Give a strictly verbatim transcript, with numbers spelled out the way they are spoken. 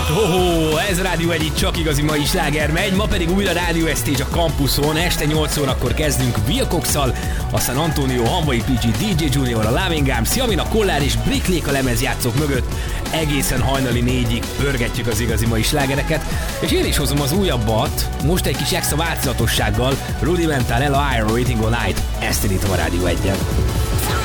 Oh, ez Rádió egy, itt csak igazi mai sláger megy, ma pedig újra Rádió Estage a Campuson, este nyolc órakor kezdünk Wilcox-szal, aztán Antonio, Hamvai pé gé, dé dzsé Junior, a Loving Arms, Jamin, a Kollár és Bricklék a lemezjátszók mögött egészen hajnali négyig pörgetjük az igazi mai slágereket, és én is hozom az újabbat, most egy kis extra változatossággal, Rudimental, Ella, Iron Waiting on Night, ezt indítom a Rádió egyen.